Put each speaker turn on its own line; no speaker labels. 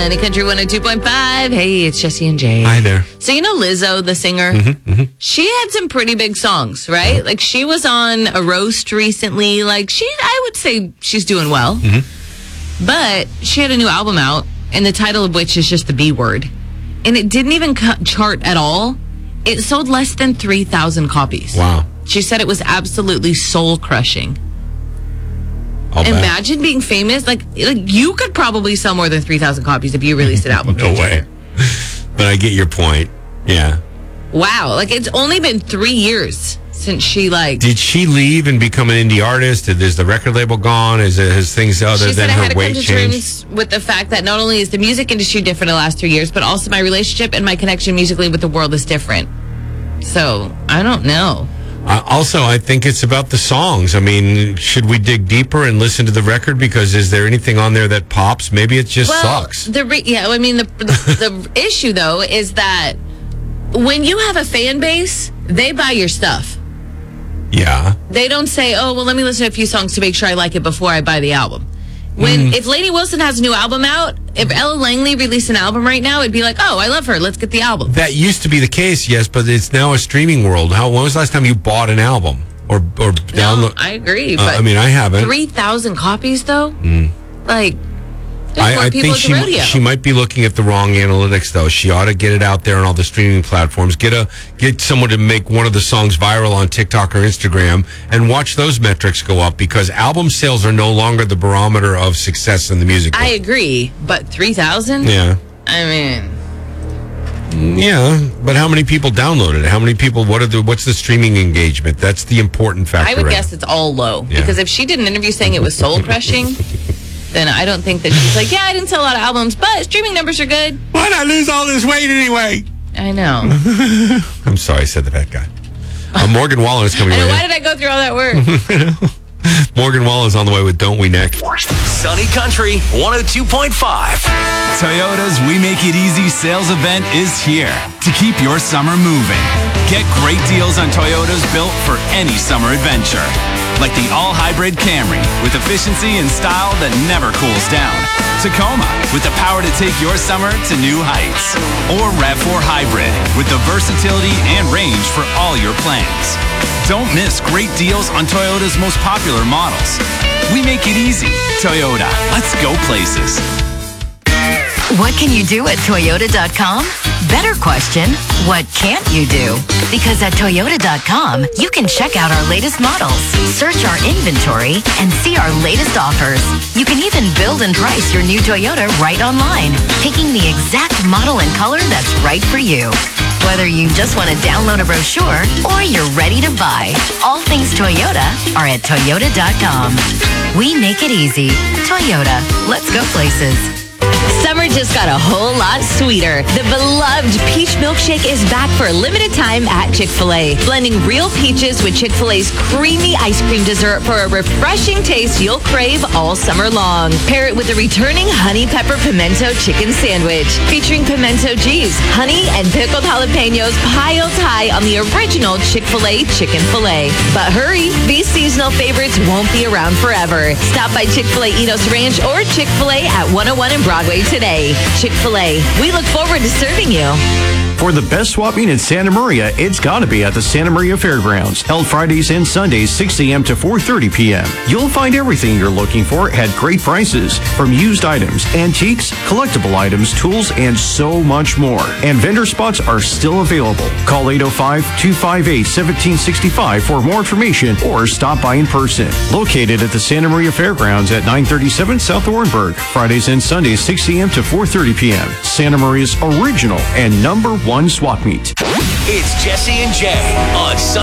Sunny Country 102.5. Hey, it's Jesse and Jay.
Hi there.
So you know Lizzo, the singer? She had some pretty big songs, right? Like she was on a roast recently. Like I would say she's doing well. But she had a new album out, and the title of which is just the B word. And it didn't even chart at all. It sold less than 3,000 copies.
Wow.
She said it was absolutely soul-crushing. Imagine being famous. Like you could probably sell more than 3,000 copies if you released an album.
No way. But I get your point. Yeah.
Wow. Like it's only been 3 years since she
Did she leave and become an indie artist? Is the record label gone? Has things other than her weight changed?
She said I had to come to terms with the fact that not only is the music industry different in the last 3 years, but also my relationship and my connection musically with the world is different. So I don't know.
Also, I think it's about the songs. I mean, should we dig deeper and listen to the record? Because is there anything on there that pops? Maybe it just sucks.
The issue, though, is that when you have a fan base, they buy your stuff.
Yeah.
They don't say, oh, well, let me listen to a few songs to make sure I like it before I buy the album. If Lainey Wilson has a new album out, if Ella Langley released an album right now, it'd be like, oh, I love her. Let's get the album.
That used to be the case, yes, but it's now a streaming world. When was the last time you bought an album or download?
No, I agree. But
I haven't.
3,000 copies, though?
I think she might be looking at the wrong analytics, though. She ought to get it out there on all the streaming platforms. Get someone to make one of the songs viral on TikTok or Instagram and watch those metrics go up, because album sales are no longer the barometer of success in the music world.
I agree, but 3,000?
Yeah.
I mean...
Yeah, but how many people downloaded it? How many people, what's the streaming engagement? That's the important factor.
I would guess it's all low, because if she did an interview saying it was soul-crushing... then I don't think that she's like, yeah, I didn't sell a lot of albums, but streaming numbers are good.
Why'd I lose all this weight anyway?
I know.
I'm sorry, I said the bad guy. Morgan Wallen is coming.
Why did I go through all that work?
Morgan Wallen is on the way with Don't We next.
Sunny Country 102.5.
Toyota's We Make It Easy sales event is here to keep your summer moving. Get great deals on Toyotas built for any summer adventure. Like the all-hybrid Camry with efficiency and style that never cools down. Tacoma with the power to take your summer to new heights. Or RAV4 Hybrid with the versatility and range for all your plans. Don't miss great deals on Toyota's most popular models. We make it easy. Toyota. Let's go places.
What can you do at Toyota.com? Better question, what can't you do? Because at Toyota.com, you can check out our latest models, search our inventory, and see our latest offers. You can even build and price your new Toyota right online, picking the exact model and color that's right for you. Whether you just want to download a brochure or you're ready to buy, all things Toyota are at Toyota.com. We make it easy. Toyota. Let's go places.
Summer just got a whole lot sweeter. The beloved peach milkshake is back for a limited time at Chick-fil-A. Blending real peaches with Chick-fil-A's creamy ice cream dessert for a refreshing taste you'll crave all summer long. Pair it with a returning honey pepper pimento chicken sandwich featuring pimento cheese, honey, and pickled jalapenos piled high on the original Chick-fil-A chicken filet. But hurry, these seasonal favorites won't be around forever. Stop by Chick-fil-A Enos Ranch or Chick-fil-A at 101 and Broadway today. Chick-fil-A, we look forward to serving you.
For the best swap meet in Santa Maria, it's got to be at the Santa Maria Fairgrounds. Held Fridays and Sundays, 6 a.m. to 4:30 p.m. You'll find everything you're looking for at great prices. From used items, antiques, collectible items, tools, and so much more. And vendor spots are still available. Call 805-258-1765 for more information or stop by in person. Located at the Santa Maria Fairgrounds at 937 South Orenburg. Fridays and Sundays, 6 a.m. to 4:30 p.m. Santa Maria's original and #1 swap meet.
It's Jesse and Jay on Sunny